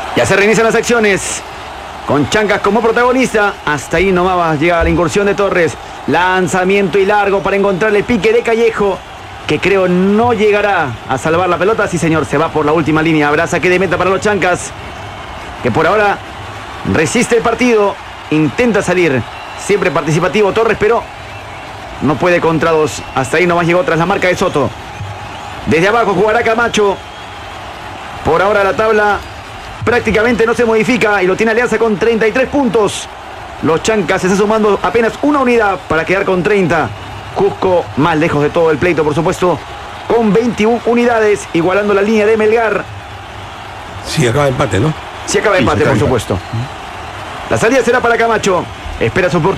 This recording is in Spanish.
Ya se reinician las acciones. Con Chancas como protagonista. Hasta ahí nomás llega la incursión de Torres. Lanzamiento y largo para encontrar el pique de Callejo, que creo no llegará a salvar la pelota. Sí, señor, se va por la última línea. Habrá saque de meta para los Chancas, que por ahora resiste el partido. Intenta salir. Siempre participativo Torres, pero no puede contra dos. Hasta ahí nomás llegó tras la marca de Soto. Desde abajo jugará Camacho. Por ahora la tabla prácticamente no se modifica y lo tiene Alianza con 33 puntos. Los Chancas se está sumando apenas una unidad para quedar con 30. Cusco más lejos de todo el pleito, por supuesto, con 21 unidades, igualando la línea de Melgar. Si acaba empate, ¿no? Si acaba empate, por supuesto. La salida será para Camacho. Espera su oportunidad.